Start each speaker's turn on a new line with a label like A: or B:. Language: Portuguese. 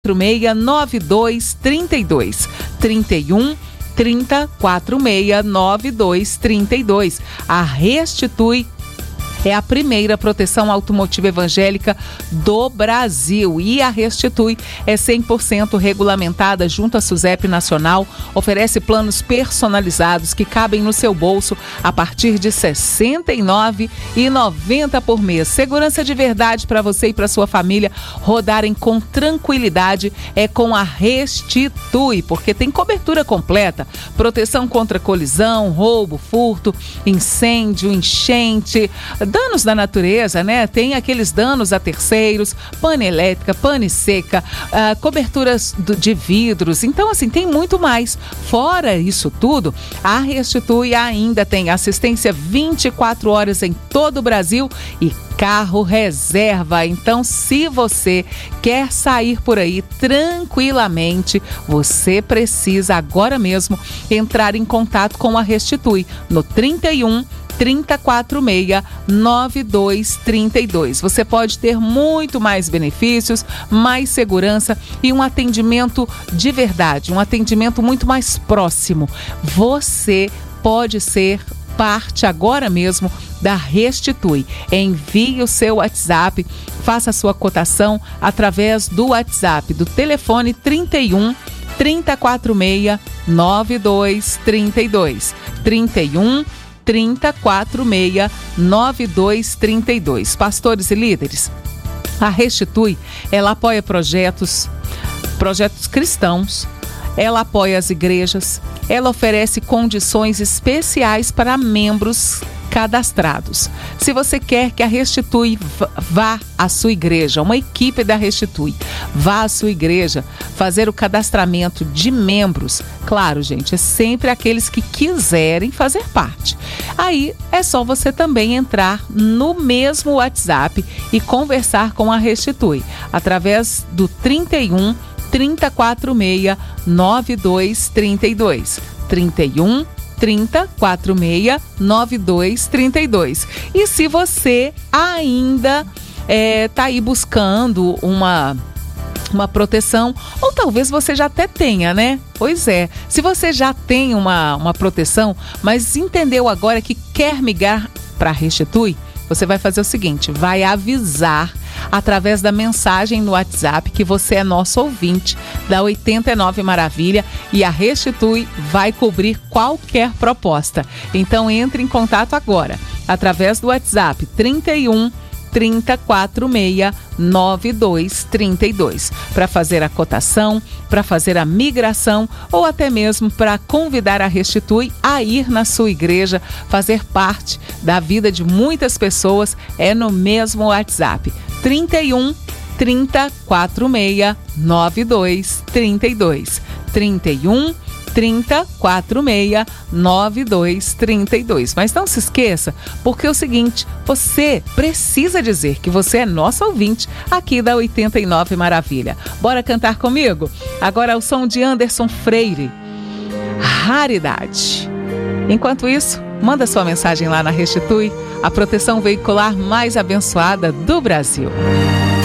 A: 469232. 31 30 46 9232. A Restitui é a primeira proteção automotiva evangélica do Brasil e a Restitui é 100% regulamentada junto à SUSEP Nacional, oferece planos personalizados que cabem no seu bolso a partir de R$ 69,90 por mês. Segurança de verdade para você e para sua família rodarem com tranquilidade é com a Restitui, porque tem cobertura completa, proteção contra colisão, roubo, furto, incêndio, enchente, danos da natureza, né? Tem aqueles danos a terceiros, pane elétrica, pane seca, coberturas de vidros. Então, assim, tem muito mais. Fora isso tudo, a Restitui ainda tem assistência 24 horas em todo o Brasil e carro reserva. Então, se você quer sair por aí tranquilamente, você precisa agora mesmo entrar em contato com a Restitui no 31 3046 9232. Você pode ter muito mais benefícios, mais segurança e um atendimento de verdade, um atendimento muito mais próximo. Você pode ser parte agora mesmo da Restitui. Envie o seu WhatsApp, faça a sua cotação através do WhatsApp, do telefone 31 3046 9232. 31 3046 9232. Pastores e líderes, a Restitui, ela apoia projetos cristãos, ela apoia as igrejas, ela oferece condições especiais para membros cadastrados. Se você quer que a Restitui vá à sua igreja, uma equipe da Restitui vá à sua igreja fazer o cadastramento de membros, claro, gente, é sempre aqueles que quiserem fazer parte. Aí é só você também entrar no mesmo WhatsApp e conversar com a Restitui através do 31 3046 9232. 31 3046 9232. E se você ainda está aí buscando uma proteção, ou talvez você já até tenha, né? Pois é, se você já tem uma proteção, mas entendeu agora que quer migrar para a Restitui, você vai fazer o seguinte, vai avisar através da mensagem no WhatsApp que você é nosso ouvinte da 89 Maravilha e a Restitui vai cobrir qualquer proposta. Então entre em contato agora através do WhatsApp 31 3046 9232 para fazer a cotação, para fazer a migração ou até mesmo para convidar a Restitui a ir na sua igreja, fazer parte da vida de muitas pessoas. É no mesmo WhatsApp 31 3046 9232. 31 3046 9232. Mas não se esqueça, porque é o seguinte, você precisa dizer que você é nosso ouvinte aqui da 89 Maravilha. Bora cantar comigo? Agora é o som de Anderson Freire, Raridade. Enquanto isso, manda sua mensagem lá na Restitui, a proteção veicular mais abençoada do Brasil.